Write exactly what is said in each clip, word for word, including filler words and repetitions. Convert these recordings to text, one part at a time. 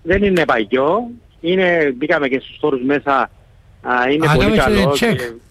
δεν είναι παγιό. Είναι, μπήκαμε και στους χώρους μέσα. Α, είναι Α, πολύ καλό. Και...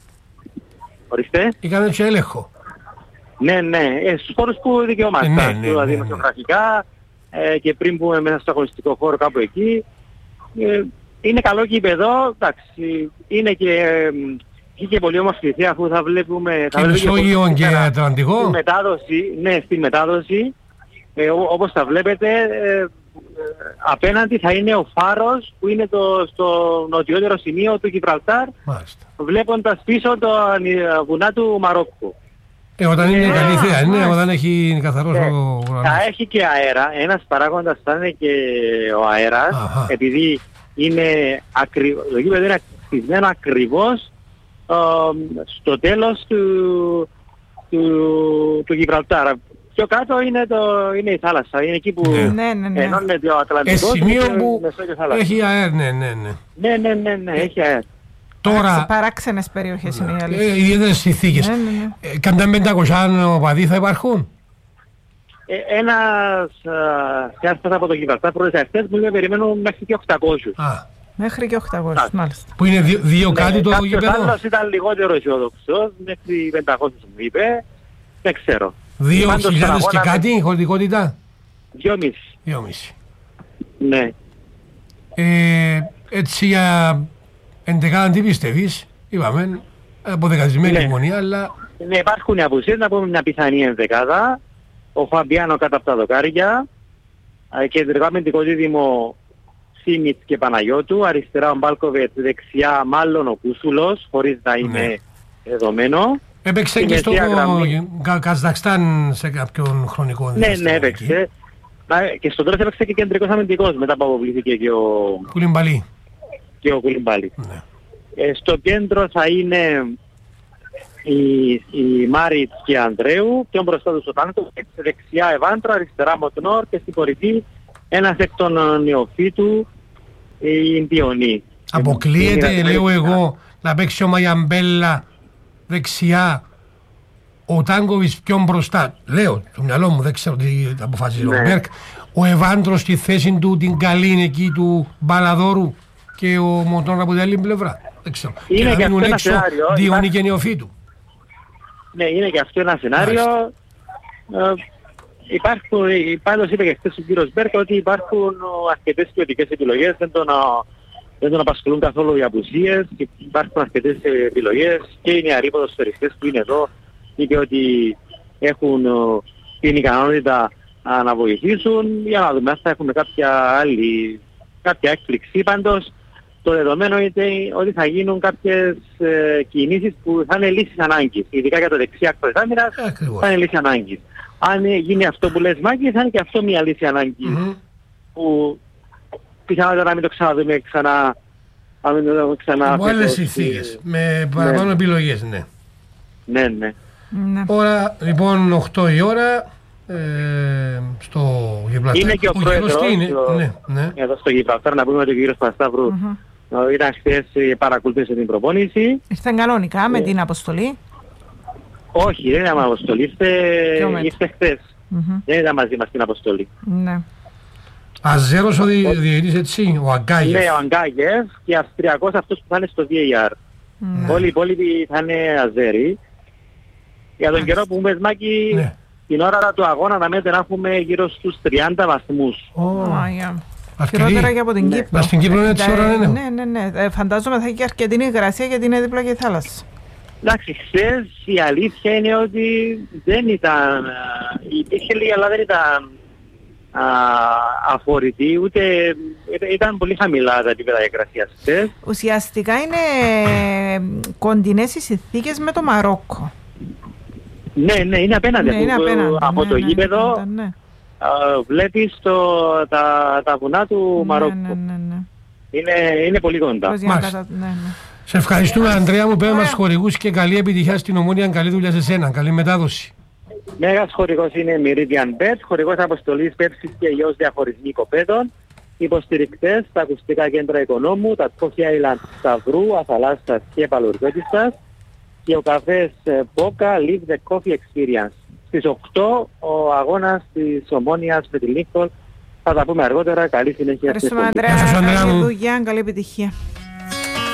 Ορίστε. Είχαμε και έλεγχο. Ναι, ναι. Ε, στους χώρους που δικαιόμαστε. Ναι, ναι, ναι, δηλαδή ναι. δημοσιογραφικά ε, και πριν μπούμε μέσα στο αγωνιστικό χώρο κάπου εκεί. Ε, είναι καλό γήπεδο. Εντάξει. Είναι και... Ε, και πολύ όμορφη θέα αφού θα βλέπουμε... Και Μεσόγειο και Ατλαντικό. Στη μετάδοση, ναι, στη μετάδοση. Ε, ό, όπως θα βλέπετε, ε, ε, απέναντι θα είναι ο φάρος που είναι το, στο νοτιότερο σημείο του Γιβραλτάρ, βλέποντας πίσω το βουνά του Μαρόκου. Ε, όταν είναι, είναι καλή θέα, είναι, όταν έχει καθαρός ε, ο ουρανός. Θα έχει και αέρα, ένας παράγοντας θα είναι και ο αέρας, Αχα. επειδή είναι ακρι... το γήπεδο είναι χτισμένο ακριβώς ε, στο τέλος του, του, του Γιβραλτάρ. Πιο κάτω είναι, το, είναι η θάλασσα, είναι εκεί που ναι, ναι, ναι. ενώνεται ο Ατλαντικός. Ε, σημείο που έχει αέρα, ναι, ναι, ναι. Ναι, ναι, ναι, ναι, έχει αέρα. Τώρα... Παράξενες περιοχές είναι οι αλήθεια. Ε, ιδιαίτερες συνθήκες. Ναι, ναι, ναι. Ε, Κανένα πεντακόσια οπαδοί θα υπάρχουν. Ε, ένας θεάστας από το Γιβραλτάρ πρώτες αυτές μου λέει περιμένουν μέχρι και οκτακόσιους. Α. Μέχρι και οκτακόσιους, μάλιστα. Που είναι δύο, δύο ναι, κάτι το γήπεδο. Κάποιος άλλος ήταν λιγότερο αισιόδοξος, μέχρι πεντακόσιους μου είπε, δεν ξέρω. Δύο χιλιάδες και κάτι η χωρητικότητα. Δυόμισι. Δυόμισι. Ναι. Ε, έτσι για εντεκάδα τι πιστεύεις, είπαμε, αποδεκατισμένη ναι. μονή, αλλά... Ναι, υπάρχουν οι απουσίες, να πούμε μια πιθανή ενδεκάδα. Ο Φαμπιάνο κάτω από τα δοκάρια, κεντρικό αμυντικό δίδυμο Σίμιτς και Παναγιώτου, αριστερά ο Μπάλκοβετ, δεξιά μάλλον ο Κούσουλος, χωρίς να είναι ναι. δεδομένο. Έπαιξε και στο Κα, Καζακστάν σε κάποιον χρονικό διάστημα. Ναι, ναι, έπαιξε. Και στον τέλος έπαιξε και κεντρικός αμυντικός, μετά που αποβλήθηκε και ο Κουλιμπαλί. Και ο Κουλιμπαλί. Ναι. Ε, στο κέντρο θα είναι η, η Μάριτς και Ανδρέου, πιο μπροστά του Σωτάνκο, δεξιά Εβάντρα, αριστερά Μοτνόρ και στην κορυφή ένας εκ των νεοφύτου, η Ιντιονή. Αποκλείεται, ε, λέω εγώ, να παίξει ο Μαγιαμπέλα δεξιά, ο Τάνκοβιτς πιο μπροστά, λέω, στο μυαλό μου, δεν ξέρω τι αποφασίζει ναι. ο Μπέρκ, ο Εβάντρος στη θέση του, την καλή εκεί του Μπαλαδόρου και ο Μοτνόρ από την άλλη πλευρά. Δεν ξέρω. Είναι και, και να μείνουν έξω Διονύ και Νεοφύτου. Ναι, είναι και αυτό ένα σενάριο. Ε, υπάρχουν, πάντως είπε και χθες ο κύριος Μπέρκ ότι υπάρχουν αρκετές ποιοτικές επιλογές, δεν τον, δεν τον απασχολούν καθόλου οι απουσίες και υπάρχουν αρκετές επιλογές και οι νεαροί ποδοσφαιριστές που είναι εδώ είπε ότι έχουν την ικανότητα να βοηθήσουν για να δούμε αν θα έχουμε κάποια άλλη, κάποια έκπληξη. Πάντως το δεδομένο είναι ότι θα γίνουν κάποιες ε, κινήσεις που θα είναι λύσεις ανάγκης. Ειδικά για το δεξί άκρο της άμυνας θα είναι λύση ανάγκης. Αν γίνει αυτό που λες Μάκη, θα είναι και αυτό μια λύση ανάγκης. Mm-hmm. Που πιθανότατα να μην το ξαναδούμε ξανά. Να μην το ξανά. Από άλλες συνθήκες, με παραπάνω ναι. επιλογές, ναι. Ναι, ναι. Ναι. Ώρα, λοιπόν, οκτώ η ώρα, ε, στο Γιβραλτάρ. Είναι και ο, ο πρόεδρος είναι, το, ναι, ναι. εδώ στο Γιβραλτάρ, να πούμε ότι ο κύριος Πασταύρου mm-hmm. ήταν χθες, παρακολούθησε την προπόνηση. Ήρθαν κανονικά ε, με την αποστολή. Όχι, δεν ήταν αποστολή, ήρθε χθες. Mm-hmm. Δεν ήταν μαζί μας την αποστολή. Ναι. Αζέρος ο διαιτητής έτσι, ο Αγκάγεφ. Ναι, ο Αγκάγεφ και Αυστριακός αυτός που θα είναι στο βι έι αρ. Mm. Όλοι οι υπόλοιποι θα είναι Αζέροι. Για τον καιρό που είπες Μάκη, ναι. την ώρα του αγώνα να μένετε να έχουμε γύρω στους τριάντα βαθμούς. Oh. Χειρότερα και από την ναι. Κύπρο. Στην Κύπρο είναι έτσι ώρα, ναι. Ναι, ναι, ναι. Ε, φαντάζομαι θα έχει και αρκετή υγρασία γιατί είναι δίπλα και η θάλασσα. Εντάξει, χθες η αλήθεια είναι ότι δεν ήταν, υπήρχε λίγη αλλά δεν ήταν α, αφορητή, ούτε ήταν πολύ χαμηλά τα επίπεδα υγρασίας χθες. Ουσιαστικά είναι κοντινές οι συνθήκες με το Μαρόκο. Ναι, ναι, είναι απέναντι, ναι, είναι από, απέναντι από ναι, το ναι, γήπεδο. Ναι, ναι. Uh, βλέπεις το, τα, τα βουνά του Μαρόκου. Ναι, ναι, ναι, ναι. Είναι, είναι πολύ κοντά. Ναι, ναι. Σε ευχαριστούμε Ανδρέα μου, πέρα μας χορηγούς και καλή επιτυχία στην Ομόνια, καλή δουλειά σε σένα, καλή μετάδοση. Μέγας χορηγός είναι Meridian Bet, χορηγός αποστολής Πέψης και Ιός διαχωρισμοί οικοπαίδων, υποστηρικτές τα ακουστικά κέντρα Οικονόμου, τα Coffee Island Σταυρού, Αθαλάσσας και Παλαιουργιώτισσας και ο καφές Boca Live the Coffee Experience. Στις οκτώ ο αγώνας της Ομόνιας με τη Λίγκολ Θα τα πούμε αργότερα. Καλή συνέχεια. Ευχαριστούμε, Ανδρέα. Γεια σας, Ανδρέα Καλή μου. δουλειά, καλή επιτυχία.